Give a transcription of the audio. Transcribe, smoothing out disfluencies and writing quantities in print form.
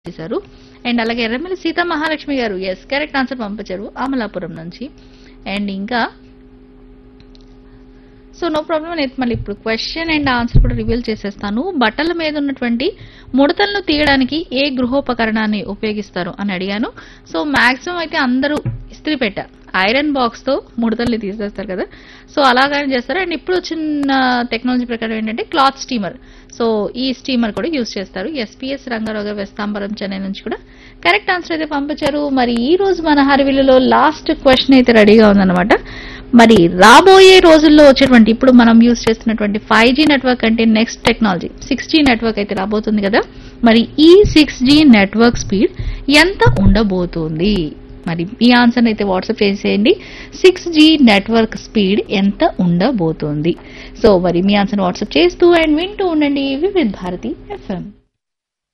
చేశారు. అండ్ అలాగే ఎర్రమల్లి సీతా మహాలక్ష్మి గారు ఎస్ కరెక్ట్ ఆన్సర్ పంపించారు అమలాపురం నుంచి. అండ్ ఇంకా సో నో ప్రాబ్లం, నేను మళ్ళీ ఇప్పుడు క్వశ్చన్ అండ్ ఆన్సర్ కూడా రివీల్ చేసేస్తాను. బట్టల మీద ఉన్నటువంటి ముడతలను తీయడానికి ఏ గృహోపకరణాన్ని ఉపయోగిస్తారు అని అడిగాను. సో మాక్సిమం అయితే అందరూ ఇస్త్రీ పెట్ట ఐరన్ బాక్స్ తో ముడతల్ని తీసేస్తారు కదా, సో అలాగానే చేస్తారు. అండ్ ఇప్పుడు వచ్చిన టెక్నాలజీ ప్రకారం ఏంటంటే క్లాత్ స్టీమర్, సో ఈ స్టీమర్ కూడా యూజ్ చేస్తారు. ఎస్పీఎస్ రంగారావు గారు వెస్తాంబరం చెన్నై నుంచి కూడా కరెక్ట్ ఆన్సర్ అయితే పంపించారు. మరి ఈ రోజు మన హరివిల్లులో లాస్ట్ క్వశ్చన్ అయితే రెడీగా ఉందన్నమాట. మరి రాబోయే రోజుల్లో వచ్చేటువంటి ఇప్పుడు మనం యూజ్ చేస్తున్నటువంటి 5G నెట్వర్క్ అంటే నెక్స్ట్ టెక్నాలజీ 6G నెట్వర్క్ అయితే రాబోతుంది కదా, మరి ఈ 6G నెట్వర్క్ స్పీడ్ ఎంత ఉండబోతుంది? మరి మీ ఆన్సర్ అయితే వాట్సాప్ చేసేయండి. 6G నెట్వర్క్ స్పీడ్ ఎంత ఉండబోతోంది? సో మరి మీ ఆన్సర్ వాట్సాప్ చేస్తూ అండ్ వింటూ ఉండండి వివిధ భారతి FM.